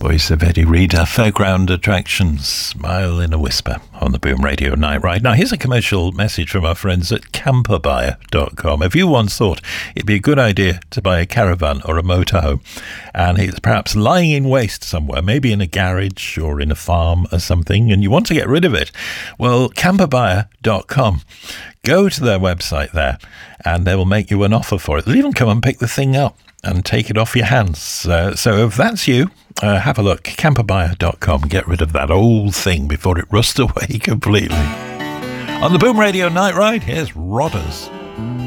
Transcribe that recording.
Voice of Eddie Reader, Fairground Attractions, Smile in a Whisper on the Boom Radio Night Ride. Now, here's a commercial message from our friends at camperbuyer.com. If you once thought it'd be a good idea to buy a caravan or a motorhome, and it's perhaps lying in waste somewhere, maybe in a garage or in a farm or something, and you want to get rid of it, well, camperbuyer.com. Go to their website there, and they will make you an offer for it. They'll even come and pick the thing up and take it off your hands. So if that's you, have a look. Camperbuyer.com. Get rid of that old thing before it rusts away completely. On the Boom Radio Night Ride, here's Rodders.